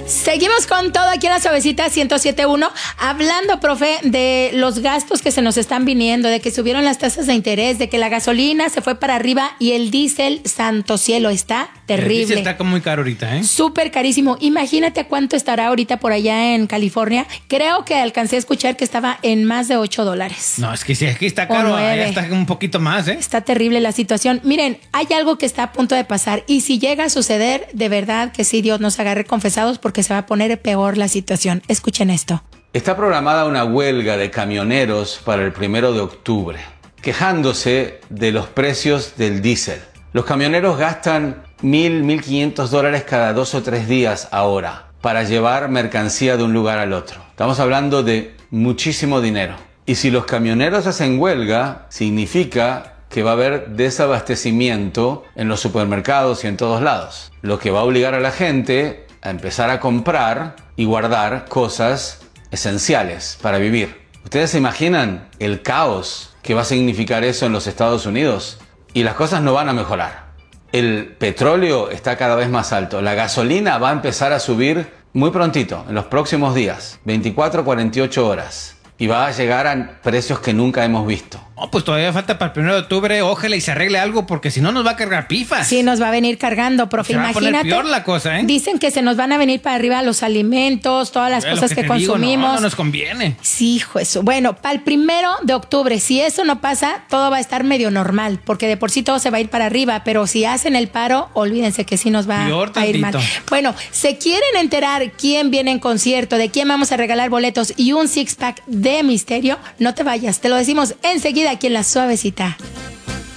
Seguimos con todo aquí en la Suavecita 107.1, hablando, profe, de los gastos que se nos están viniendo, de que subieron las tasas de interés, de que la gasolina se fue para arriba y el diésel, santo cielo, está terrible. El diésel está muy caro ahorita, ¿eh? Súper carísimo. Imagínate a cuánto estará ahorita por allá en California. Creo que alcancé a escuchar que estaba en más de $8. No, es que si aquí está caro, allá está un poquito más, ¿eh? Está terrible la situación. Miren, hay algo que está a punto de pasar y si llega a suceder, de verdad que sí, Dios nos agarre confesados porque se va a poner peor la situación. Escuchen esto. Está programada una huelga de camioneros para el 1 de octubre, quejándose de los precios del diésel. Los camioneros gastan $1,500 cada 2 o 3 días ahora para llevar mercancía de un lugar al otro. Estamos hablando de muchísimo dinero. Y si los camioneros hacen huelga, significa que va a haber desabastecimiento en los supermercados y en todos lados, lo que va a obligar a la gente a empezar a comprar y guardar cosas esenciales para vivir. ¿Ustedes se imaginan el caos que va a significar eso en los Estados Unidos? Y las cosas no van a mejorar. El petróleo está cada vez más alto. La gasolina va a empezar a subir muy prontito, en los próximos días, 24 a 48 horas. Y va a llegar a precios que nunca hemos visto. Oh, pues todavía falta para el 1 de octubre. Ojalá y se arregle algo, porque si no nos va a cargar pifas. Sí, nos va a venir cargando, profe. Se va a poner peor la cosa, ¿eh? Dicen que se nos van a venir para arriba los alimentos, todas las cosas que consumimos. No nos conviene. Sí, hijo, eso. Bueno, para el 1 de octubre, si eso no pasa, todo va a estar medio normal, porque de por sí todo se va a ir para arriba, pero si hacen el paro, olvídense que sí nos va a ir mal. Bueno, ¿se quieren enterar quién viene en concierto, de quién vamos a regalar boletos y un six-pack de misterio? No te vayas, te lo decimos enseguida aquí en La Suavecita.